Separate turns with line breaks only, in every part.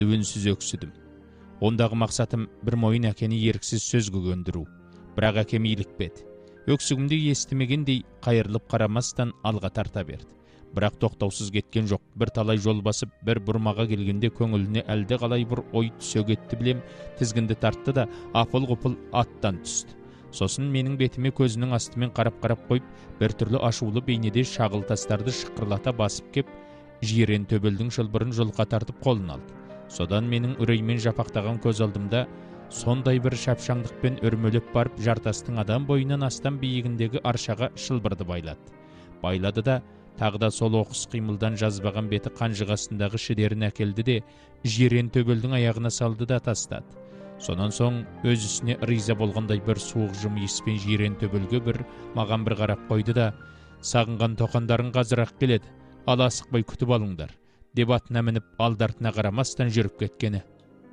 үнсіз өксідім. Ондағы мақсатым бір мойын әкені еріксіз сөзге көндіру. Бірақ әкем илікпеді. Өксігімді естімегендей қайырылып қарамастан алға тарта берді. Бірақ тоқтаусыз кеткен жоқ. Бір талай жол басып, бір бұрмаға келгенде көңіліне әлде қалай бір ой түсе кетті білем. Тізгінді тартты да апыл-ғұпыл аттан түсті. Сосын менің бетіме көзінің астымен қарап-қарап қойып, бір түрлі ашулы бейнеде шағыл тастарды шықырлата басып кеп, жирен төбелдің шылбырын жұлқа тартып қолын алды. Содан менің үреймен жапақтаған көз алдымда сондай бір шапшаңдықпен өрмелеп барып, жартастың адам бойынан астам биігіндегі аршаға шылбырды байлады. Байлады да тағы да сол оқыс қимылдан жазбаған беті қанжығасындағы шідерін әкелді де жирен төбелдің аяғына салды да тастады. Сонан соң өз ісіне риза болғандай бір суық жымиыспен жирен төбелге маған бір қарап қойды да: «Сағынған тоқандарың қазір-ақ келеді, ал асықпай күтіп алыңдар», деп атына мініп алды-артына қарамастан жүріп кеткені.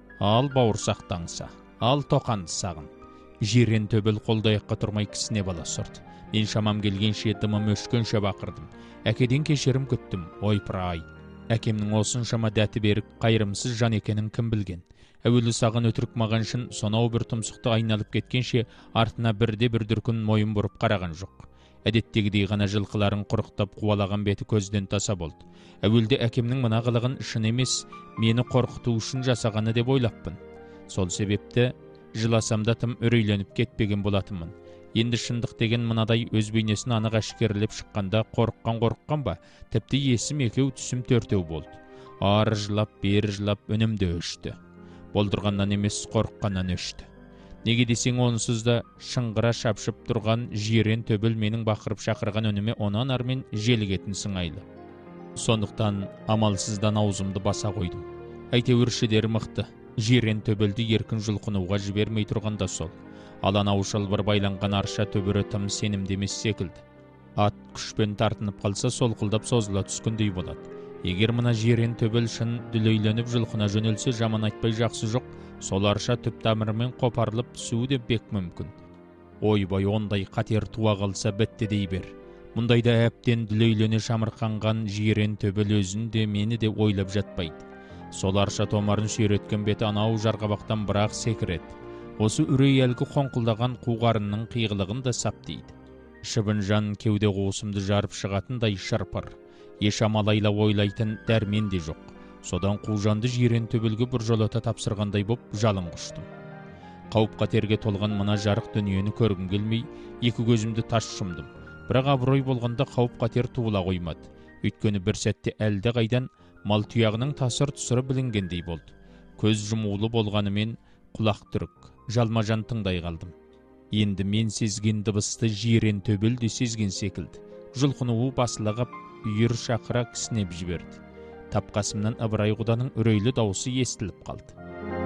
Ал бауырсақтаңса, ал тоқанды сағын. Жирен төбел қолды-аяққа тұрмай кісіне бала сұрды. Мен шамам келгенше, дымым өшкенше бақырдым. Әкеден кешірім күттім. Ойпыр-ай, әкемнің осыншама дәті берік, қайырымсыз жан екенін кім білген. Әуелі саған өтірік мағаншын, сонау бір тұмсықты айналып кеткенше артына бірде-бір дүркін мойын бұрып қараған жоқ. Әдеттегідей ғана жылқыларын құрықтап қуалаған беті көзден таса болды. Әуелде әкемнің мына қылығын шын емес, мені қорқыту үшін жасағаны деп ойлаппын. Сол себепті жыласам да тым үрейленіп кетпеген болатынмын. Енді шындық деген мынадай өз бейнесін анық әшкерелеп шыққанда қорыққан ба, тіпті есім екеу түсім төртеу болды. Ары жылап, бері жылап, үнім де өшті. Болдырғаннан емес, қорыққаннан өшті. Неге десең, онсыз да шыңғыра шапшып тұрған жирен төбел менің бақырып шақырған үніме онан армен желігетін сыңайлы. Сондықтан амалсыздан аузымды баса қойдым. Әйтеуір шідері мықты. Жирен төбелді еркін жұлқынуға жібермей тұрғанда сол. Ал анау шылбыр байланған арша төбірі тым сенімді емес секілді. Ат күшпен тартынып қалса солқылдап созыла түскендей болады. Егер мына жирен төбел шын дүлейленіп жұлқына жөнелсе, жаман айтпай жақсы жоқ, сол арша түп тамырымен қопарылып түсуі де бек мүмкін. Ойбай, ондай қатер туа қалса бітті дей бер. Мұндайда әптен дүлейлене шамырқанған жирен төбел өзін де мені де ойлап жатпайды. Сол арша томарын сүйреткен беті анау жарғабақтан бірақ секіреді. Осы үрей әлгі қоңқылдаған қуғарынның қиғылығын да саптейді. Шыбын жан кеуде қуысымды жарып шығатындай шырпыр. Еш амалайла ойлайтын дәрмен де жоқ. Содан қужанды жирен төбелге бір жолата тапсырғандай боп жалын құштым. Қауіп қатерге толған мына жарық дүниені көргім келмей, екі көзімді тас жұмдым. Бірақ абырой болғанда қауіп қатер туыла қоймады. Өйткені бір сәтте әлде қайдан мал тұяғының тасыр-тұсыры білінгендей болды. Көз жұмулы болғанымен құлақ түрік, жалма-жан тыңдай қалдым. Енді мен сезген дыбысты жирен төбел де сезген секілді. Жұлқынуы басылағап, үйір шақыра кісінеп жіберді. Тапқасымнан Ыбырай құданың үрейлі дауысы естіліп қалды.